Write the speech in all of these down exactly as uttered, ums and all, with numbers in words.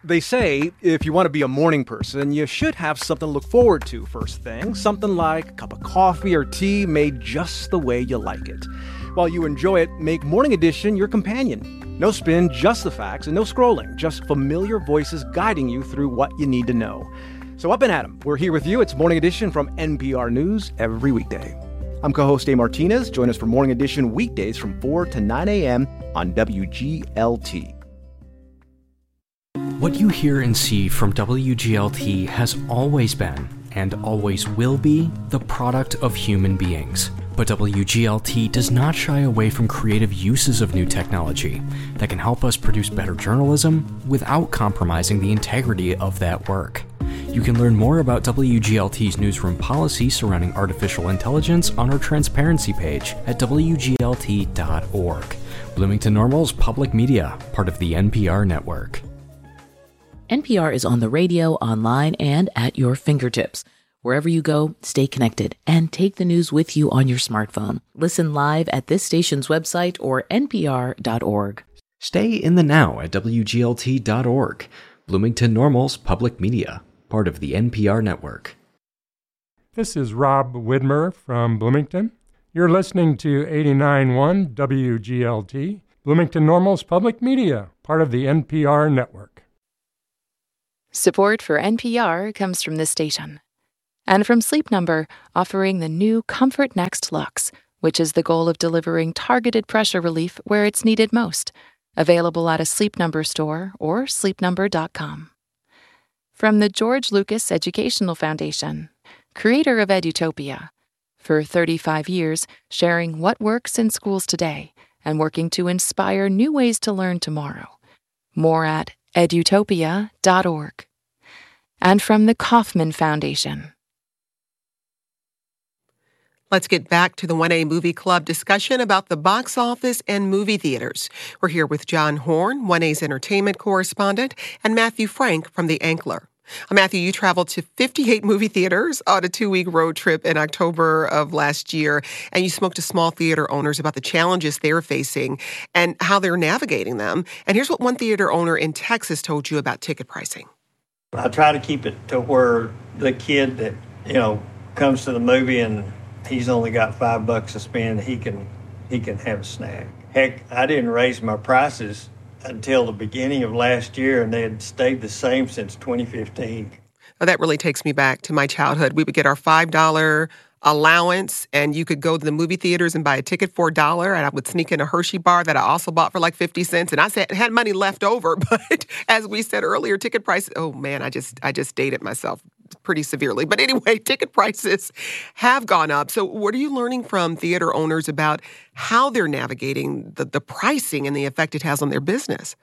They say if you want to be a morning person, you should have something to look forward to first thing. Something like a cup of coffee or tea made just the way you like it. While you enjoy it, make Morning Edition your companion. No spin, just the facts, and no scrolling. Just familiar voices guiding you through what you need to know. So up and at 'em. We're here with you. It's Morning Edition from N P R News every weekday. I'm co-host Dave Martinez. Join us for Morning Edition weekdays from four to nine a.m. on W G L T. What you hear and see from W G L T has always been, and always will be, the product of human beings. But W G L T does not shy away from creative uses of new technology that can help us produce better journalism without compromising the integrity of that work. You can learn more about W G L T's newsroom policy surrounding artificial intelligence on our transparency page at W G L T dot org. Bloomington Normal's Public Media, part of the N P R network. N P R is on the radio, online, and at your fingertips. Wherever you go, stay connected and take the news with you on your smartphone. Listen live at this station's website or N P R dot org. Stay in the now at W G L T dot org. Bloomington Normal's Public Media, part of the N P R network. This is Rob Widmer from Bloomington. You're listening to eighty-nine point one W G L T, Bloomington Normal's Public Media, part of the N P R network. Support for N P R comes from this station. And from Sleep Number, offering the new Comfort Next Luxe, which is the goal of delivering targeted pressure relief where it's needed most. Available at a Sleep Number store or sleep number dot com. From the George Lucas Educational Foundation, creator of Edutopia. For thirty-five years, sharing what works in schools today and working to inspire new ways to learn tomorrow. More at edutopia dot org. And from the Kauffman Foundation. Let's get back to the one A Movie Club discussion about the box office and movie theaters. We're here with John Horn, one A's entertainment correspondent, and Matthew Frank from The Ankler. Uh, Matthew, you traveled to fifty-eight movie theaters on a two-week road trip in October of last year, and you spoke to small theater owners about the challenges they're facing and how they're navigating them. And here's what one theater owner in Texas told you about ticket pricing. I try to keep it to where the kid that, you know, comes to the movie and he's only got five bucks to spend, he can he can have a snack. Heck, I didn't raise my prices until the beginning of last year, and they had stayed the same since twenty fifteen. Well, that really takes me back to my childhood. We would get our five dollars allowance, and you could go to the movie theaters and buy a ticket for a dollar, and I would sneak in a Hershey bar that I also bought for like fifty cents, and I said, had money left over. But as we said earlier, ticket prices, oh man, I just I just dated myself pretty severely. But anyway, ticket prices have gone up. So what are you learning from theater owners about how they're navigating the, the pricing and the effect it has on their business?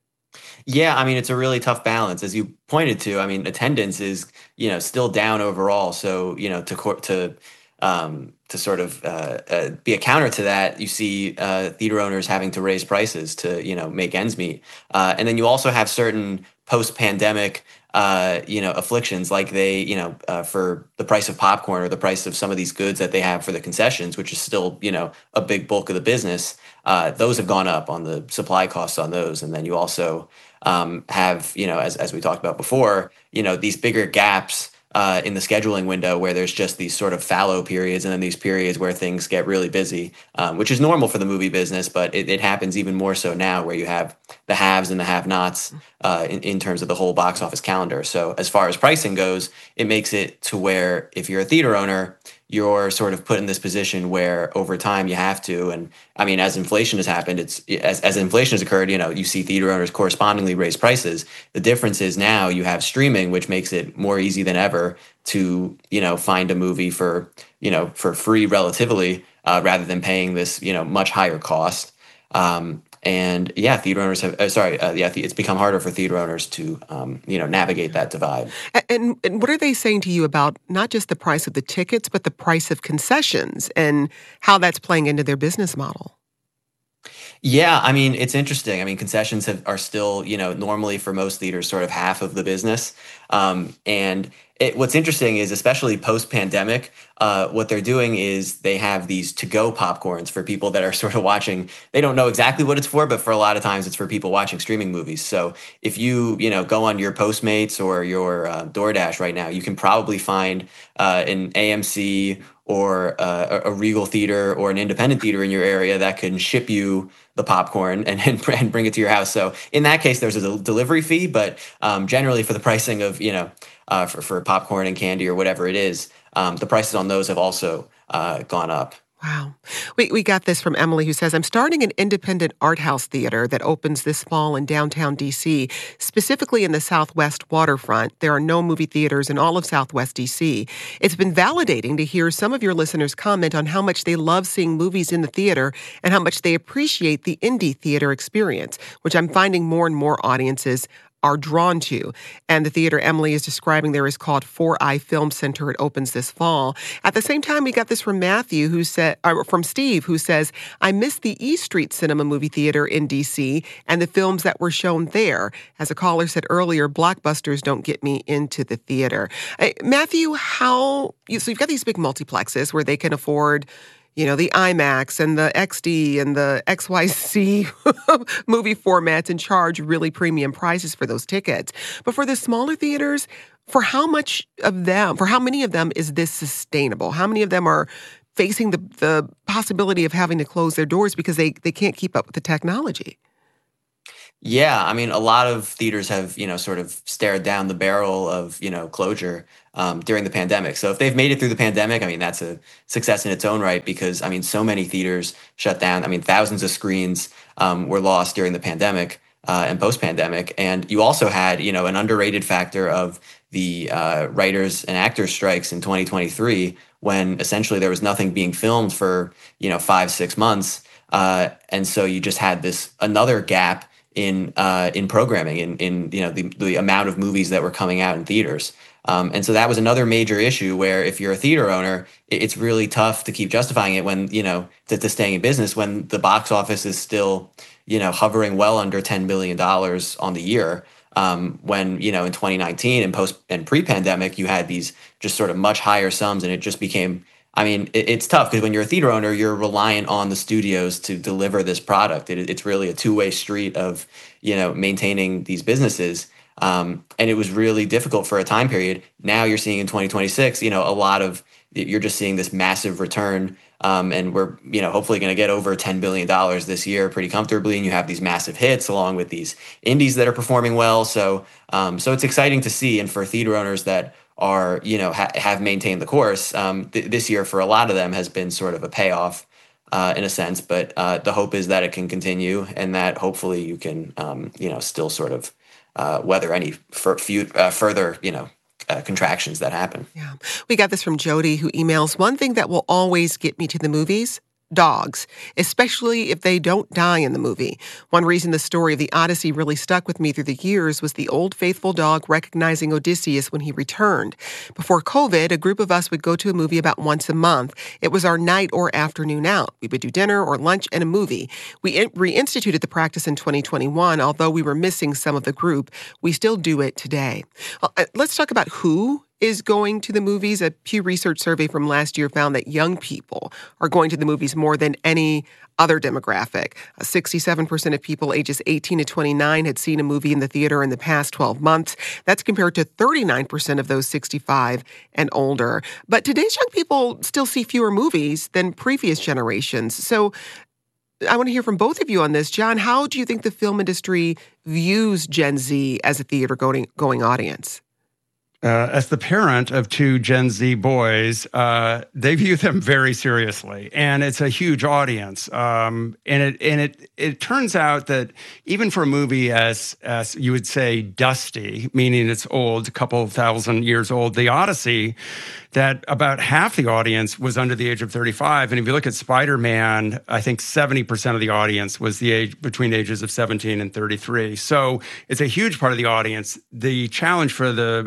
Yeah, I mean, it's a really tough balance. As you pointed to, I mean, attendance is, you know, still down overall. So, you know, to to um, to sort of uh, uh, be a counter to that, you see uh, theater owners having to raise prices to, you know, make ends meet. Uh, and then you also have certain post-pandemic uh, you know, afflictions like they, you know, uh, for the price of popcorn or the price of some of these goods that they have for the concessions, which is still, you know, a big bulk of the business. Uh, those have gone up on the supply costs on those. And then you also um, have, you know, as, as we talked about before, you know, these bigger gaps uh, in the scheduling window where there's just these sort of fallow periods and then these periods where things get really busy, um, which is normal for the movie business, but it, it happens even more so now where you have the haves and the have-nots uh, in, in terms of the whole box office calendar. So as far as pricing goes, it makes it to where if you're a theater owner, you're sort of put in this position where over time you have to, and I mean, as inflation has happened, it's as, as inflation has occurred, you know, you see theater owners correspondingly raise prices. The difference is now you have streaming, which makes it more easy than ever to, you know, find a movie for, you know, for free relatively, uh, rather than paying this, you know, much higher cost. Um, And yeah, theater owners have, uh, sorry, uh, yeah, it's become harder for theater owners to, um, you know, navigate that divide. And, and what are they saying to you about not just the price of the tickets, but the price of concessions and how that's playing into their business model? Yeah, I mean, it's interesting. I mean, concessions have, are still, you know, normally for most theaters sort of half of the business. Um, and it, what's interesting is, especially post-pandemic, uh, what they're doing is they have these to-go popcorns for people that are sort of watching. They don't know exactly what it's for, but for a lot of times it's for people watching streaming movies. So if you, you know, go on your Postmates or your uh, DoorDash right now, you can probably find uh, an A M C or uh, a Regal theater or an independent theater in your area that can ship you the popcorn and, and bring it to your house. So in that case, there's a delivery fee, but um, generally for the pricing of, you know, uh, for, for popcorn and candy or whatever it is, um, the prices on those have also uh, gone up. Wow. We we got this from Emily, who says, I'm starting an independent art house theater that opens this fall in downtown D C, specifically in the Southwest waterfront. There are no movie theaters in all of Southwest D C. It's been validating to hear some of your listeners comment on how much they love seeing movies in the theater and how much they appreciate the indie theater experience, which I'm finding more and more audiences are drawn to. And the theater Emily is describing there is called Four Eye Film Center. It opens this fall. At the same time, we got this from Matthew, who said, or from Steve, who says, I miss the E Street Cinema movie theater in D C and the films that were shown there. As a caller said earlier, blockbusters don't get me into the theater. Uh, Matthew, how, you, so you've got these big multiplexes where they can afford, you know, the IMAX and the X D and the X Y Z movie formats and charge really premium prices for those tickets. But for the smaller theaters, for how much of them, for how many of them is this sustainable? How many of them are facing the, the possibility of having to close their doors because they, they can't keep up with the technology? Yeah, I mean, a lot of theaters have, you know, sort of stared down the barrel of, you know, closure um, during the pandemic. So if they've made it through the pandemic, I mean, that's a success in its own right, because, I mean, so many theaters shut down. I mean, thousands of screens um, were lost during the pandemic uh, and post-pandemic. And you also had, you know, an underrated factor of the uh, writers and actors strikes in twenty twenty-three, when essentially there was nothing being filmed for, you know, five, six months. Uh, and so you just had this another gap in uh, in programming, in in you know the the amount of movies that were coming out in theaters, um, and so that was another major issue. Where if you're a theater owner, it, it's really tough to keep justifying it when you know to, to staying in business when the box office is still you know hovering well under ten billion dollars on the year. Um, when you know in twenty nineteen and post and pre-pandemic, you had these just sort of much higher sums, and it just became. I mean, it, it's tough because when you're a theater owner, you're reliant on the studios to deliver this product. It, it's really a two-way street of, you know, maintaining these businesses. Um, and it was really difficult for a time period. Now you're seeing in twenty twenty-six, you know, a lot of, you're just seeing this massive return. Um, and we're, you know, hopefully going to get over ten billion dollars this year pretty comfortably. And you have these massive hits along with these indies that are performing well. So, um, so it's exciting to see. And for theater owners that are, you know, ha- have maintained the course. Um, th- this year, for a lot of them, has been sort of a payoff uh, in a sense. But uh, the hope is that it can continue and that hopefully you can, um, you know, still sort of uh, weather any f- few, uh, further, you know, uh, contractions that happen. Yeah. We got this from Jody, who emails, one thing that will always get me to the movies, dogs, especially if they don't die in the movie. One reason the story of the Odyssey really stuck with me through the years was the old faithful dog recognizing Odysseus when he returned. Before COVID, a group of us would go to a movie about once a month. It was our night or afternoon out. We would do dinner or lunch and a movie. We in- reinstituted the practice in twenty twenty-one, although we were missing some of the group. We still do it today. Well, uh, let's talk about who is going to the movies. A Pew Research survey from last year found that young people are going to the movies more than any other demographic. sixty-seven percent of people ages eighteen to twenty-nine had seen a movie in the theater in the past twelve months. That's compared to thirty-nine percent of those sixty-five and older. But today's young people still see fewer movies than previous generations. So I want to hear from both of you on this. John, how do you think the film industry views Gen Z as a theater going, going audience? Uh, as the parent of two Gen Z boys, uh, they view them very seriously, and it's a huge audience. Um, and it and it it turns out that even for a movie as as you would say dusty, meaning it's old, a couple of thousand years old, The Odyssey, that about half the audience was under the age of thirty-five. And if you look at Spider-Man, I think seventy percent of the audience was the age between the ages of seventeen and thirty-three. So it's a huge part of the audience. The challenge for the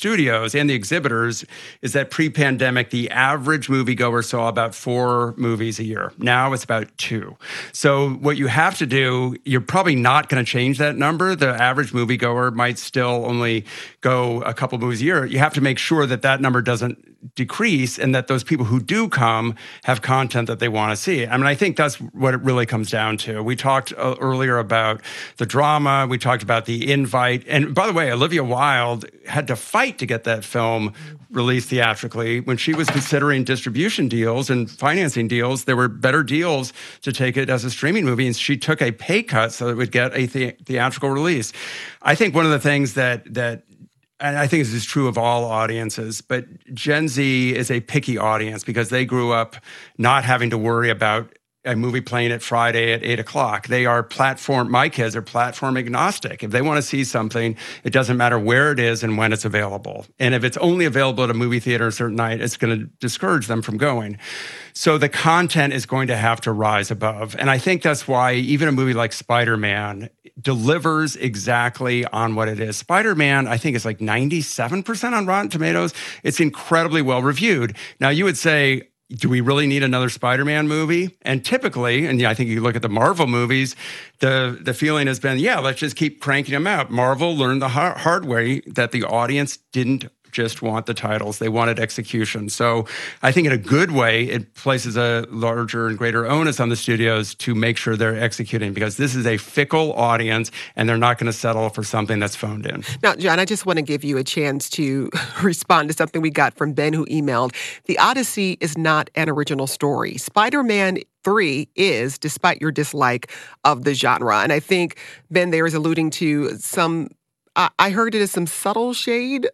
studios and the exhibitors is that pre-pandemic, the average moviegoer saw about four movies a year. Now it's about two. So what you have to do, you're probably not going to change that number. The average moviegoer might still only go a couple movies a year. You have to make sure that that number doesn't decrease and that those people who do come have content that they want to see. I mean, I think that's what it really comes down to. We talked uh, earlier about the drama. We talked about the invite. And by the way, Olivia Wilde had to fight to get that film released theatrically. When she was considering distribution deals and financing deals, there were better deals to take it as a streaming movie, and she took a pay cut so it would get a the- theatrical release. I think one of the things that that and I think this is true of all audiences, but Gen Z is a picky audience because they grew up not having to worry about a movie playing at Friday at eight o'clock. They are platform, my kids are platform agnostic. If they want to see something, it doesn't matter where it is and when it's available. And if it's only available at a movie theater a certain night, it's going to discourage them from going. So the content is going to have to rise above. And I think that's why even a movie like Spider-Man delivers exactly on what it is. Spider-Man, I think, is like ninety-seven percent on Rotten Tomatoes. It's incredibly well reviewed. Now, you would say, do we really need another Spider-Man movie? And typically, and I think you look at the Marvel movies, the, the feeling has been, yeah, let's just keep cranking them out. Marvel learned the hard, hard way that the audience didn't just want the titles. They wanted execution. So I think in a good way, it places a larger and greater onus on the studios to make sure they're executing, because this is a fickle audience and they're not going to settle for something that's phoned in. Now, John, I just want to give you a chance to respond to something we got from Ben, who emailed. The Odyssey is not an original story. Spider-Man three is, despite your dislike of the genre. And I think Ben there is alluding to some I heard it as some subtle shade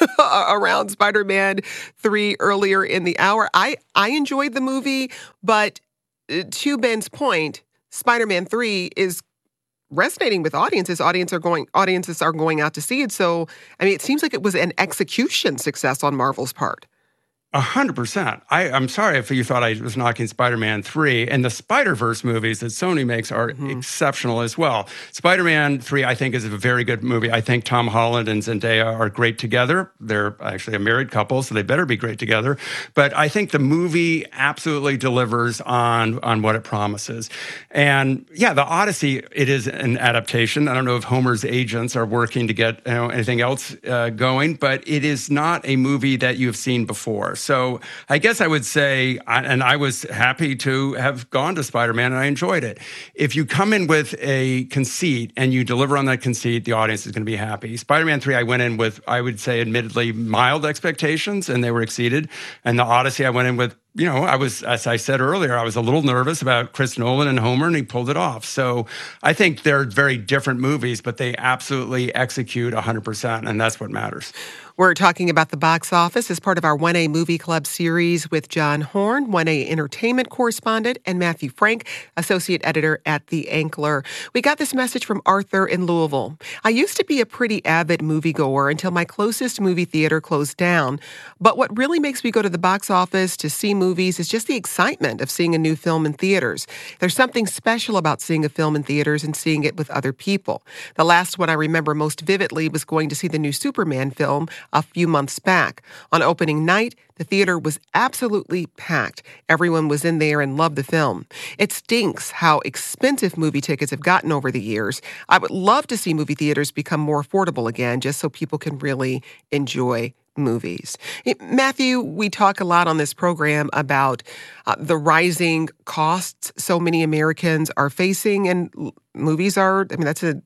around Spider-Man three earlier in the hour. I, I enjoyed the movie, but to Ben's point, Spider-Man three is resonating with audiences. Audience are going, audiences are going out to see it. So, I mean, it seems like it was an execution success on Marvel's part. A hundred percent. I, I'm sorry if you thought I was knocking Spider-Man three. And the Spider-Verse movies that Sony makes are mm-hmm. exceptional as well. Spider-Man three, I think, is a very good movie. I think Tom Holland and Zendaya are great together. They're actually a married couple, so they better be great together. But I think the movie absolutely delivers on, on what it promises. And yeah, the Odyssey, it is an adaptation. I don't know if Homer's agents are working to get you know, anything else uh, going, but it is not a movie that you've seen before. So I guess I would say, and I was happy to have gone to Spider-Man and I enjoyed it. If you come in with a conceit and you deliver on that conceit, the audience is going to be happy. Spider-Man three, I went in with, I would say, admittedly mild expectations and they were exceeded. And the Odyssey, I went in with, you know, I was, as I said earlier, I was a little nervous about Chris Nolan and Homer, and he pulled it off. So I think they're very different movies, but they absolutely execute one hundred percent, and that's what matters. We're talking about the box office as part of our one A Movie Club series with John Horn, one A Entertainment correspondent, and Matthew Frank, associate editor at The Ankler. We got this message from Arthur in Louisville. I used to be a pretty avid moviegoer until my closest movie theater closed down. But what really makes me go to the box office to see movies is just the excitement of seeing a new film in theaters. There's something special about seeing a film in theaters and seeing it with other people. The last one I remember most vividly was going to see the new Superman film a few months back. On opening night, the theater was absolutely packed. Everyone was in there and loved the film. It stinks how expensive movie tickets have gotten over the years. I would love to see movie theaters become more affordable again, just so people can really enjoy movies. Matthew, we talk a lot on this program about uh, the rising costs so many Americans are facing, and movies are, I mean, that's a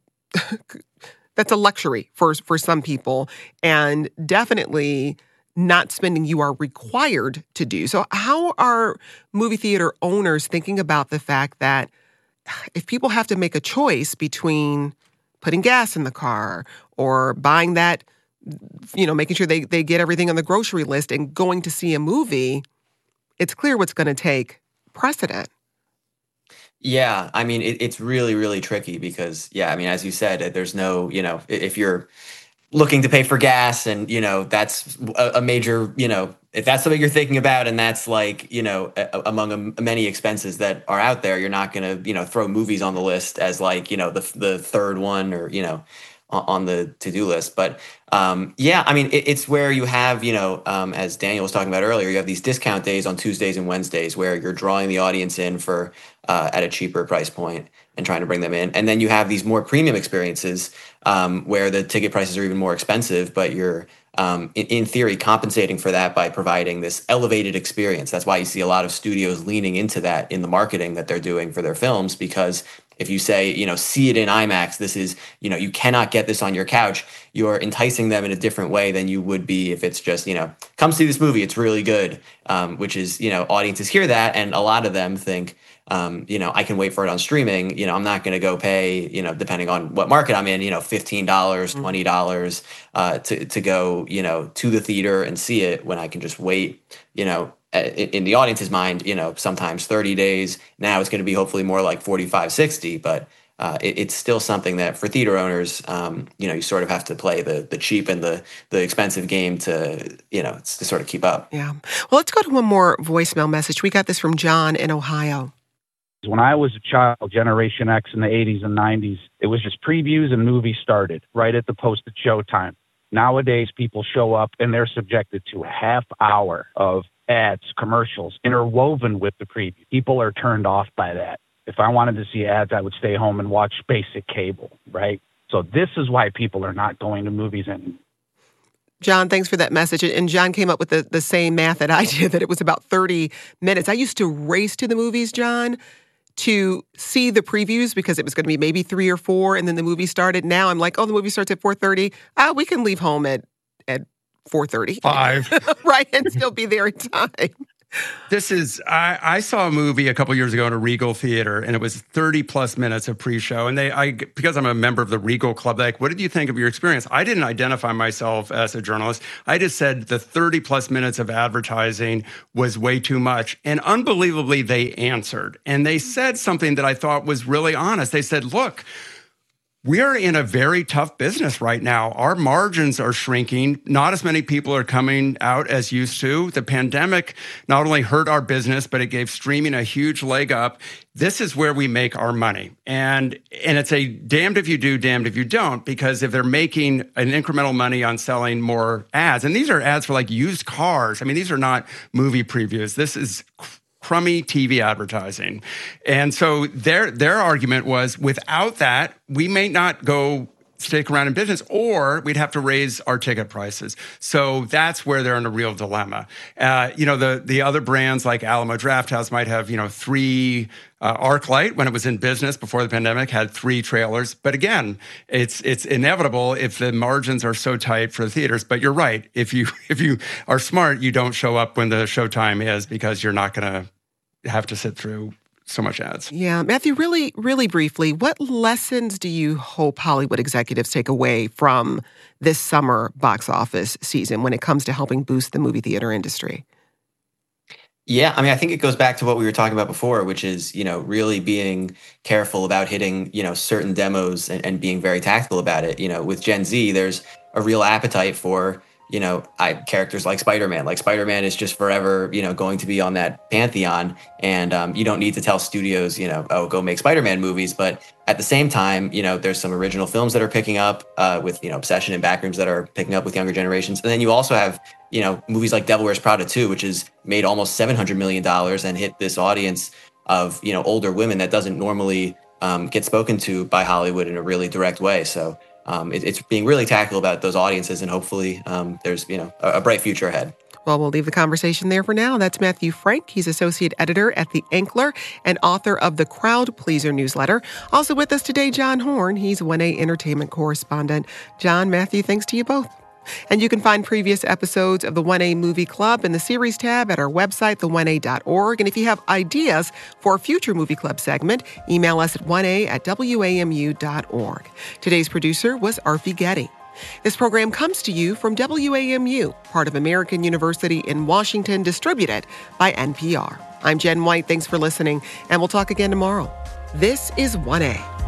that's a luxury for for some people, and definitely not spending you are required to do. So how are movie theater owners thinking about the fact that if people have to make a choice between putting gas in the car or buying that, you know, making sure they, they get everything on the grocery list and going to see a movie, it's clear what's going to take precedent. Yeah, I mean, it, it's really, really tricky because, yeah, I mean, as you said, there's no, you know, if you're looking to pay for gas, and you know that's a, a major, you know, if that's something you're thinking about, and that's like, you know, a, among a, many expenses that are out there, you're not going to, you know, throw movies on the list as like, you know, the the third one, or, you know, on, on the to-do list. But um, yeah, I mean, it, it's where you have, you know, um, as Daniel was talking about earlier, you have these discount days on Tuesdays and Wednesdays where you're drawing the audience in for uh, at a cheaper price point and trying to bring them in. And then you have these more premium experiences um, where the ticket prices are even more expensive, but you're, um, in, in theory, compensating for that by providing this elevated experience. That's why you see a lot of studios leaning into that in the marketing that they're doing for their films, because if you say, you know, see it in IMAX, this is, you know, you cannot get this on your couch, you're enticing them in a different way than you would be if it's just, you know, come see this movie, it's really good, um, which is, you know, audiences hear that, and a lot of them think, Um, you know, I can wait for it on streaming. You know, I'm not going to go pay, you know, depending on what market I'm in, you know, fifteen dollars, twenty dollars uh, to, to go, you know, to the theater and see it when I can just wait, you know, in, in the audience's mind, you know, sometimes thirty days. Now it's going to be hopefully more like forty-five, sixty, but uh, it, it's still something that for theater owners, um, you know, you sort of have to play the the cheap and the the expensive game to, you know, to sort of keep up. Yeah. Well, let's go to one more voicemail message. We got this from John in Ohio. When I was a child, Generation X in the eighties and nineties, it was just previews and movies started right at the posted showtime. Nowadays, people show up and they're subjected to a half hour of ads, commercials, interwoven with the preview. People are turned off by that. If I wanted to see ads, I would stay home and watch basic cable, right? So this is why people are not going to movies anymore. John, thanks for that message. And John came up with the, the same math that I did, that it was about thirty minutes. I used to race to the movies, John, to see the previews because it was going to be maybe three or four, and then the movie started. Now I'm like, oh, the movie starts at four thirty. Ah, we can leave home at, at four thirty. Five. Right, and still be there in time. This is, I, I saw a movie a couple years ago in a Regal theater, and it was thirty plus minutes of pre-show. And they, I, because I'm a member of the Regal Club, they're like, what did you think of your experience? I didn't identify myself as a journalist. I just said the thirty plus minutes of advertising was way too much. And unbelievably, they answered. And they said something that I thought was really honest. They said, look, we're in a very tough business right now. Our margins are shrinking. Not as many people are coming out as used to. The pandemic not only hurt our business, but it gave streaming a huge leg up. This is where we make our money. And and it's a damned if you do, damned if you don't, because if they're making an incremental money on selling more ads, and these are ads for like used cars. I mean, these are not movie previews. This is crummy T V advertising. And so their their argument was, without that, we may not go stick around in business, or we'd have to raise our ticket prices. So that's where they're in a real dilemma. Uh, you know, the the other brands like Alamo Drafthouse might have, you know, three, uh, ArcLight, when it was in business before the pandemic, had three trailers. But again, it's it's inevitable if the margins are so tight for the theaters. But you're right. If you if you are smart, you don't show up when the showtime is, because you're not going to have to sit through so much ads. Yeah. Matthew, really, really briefly, what lessons do you hope Hollywood executives take away from this summer box office season when it comes to helping boost the movie theater industry? Yeah, I mean, I think it goes back to what we were talking about before, which is, you know, really being careful about hitting, you know, certain demos and, and being very tactical about it. You know, with Gen Z, there's a real appetite for, you know, I, characters like Spider-Man. Like Spider-Man is just forever, you know, going to be on that pantheon. And um, you don't need to tell studios, you know, oh, go make Spider-Man movies. But at the same time, you know, there's some original films that are picking up uh, with, you know, Obsession and Backrooms that are picking up with younger generations. And then you also have, you know, movies like Devil Wears Prada two, which has made almost seven hundred million dollars and hit this audience of, you know, older women that doesn't normally um, get spoken to by Hollywood in a really direct way. So Um, it, it's being really tactical about those audiences, and hopefully um, there's, you know, a, a bright future ahead. Well, we'll leave the conversation there for now. That's Matthew Frank. He's associate editor at The Ankler and author of the Crowd Pleaser newsletter. Also with us today, John Horn. He's one A entertainment correspondent. John, Matthew, thanks to you both. And you can find previous episodes of the one A Movie Club in the series tab at our website, the one a dot org. And if you have ideas for a future Movie Club segment, email us at one a at w a m u dot org. Today's producer was Arfi Getty. This program comes to you from W A M U, part of American University in Washington, distributed by N P R. I'm Jen White. Thanks for listening, and we'll talk again tomorrow. This is one A.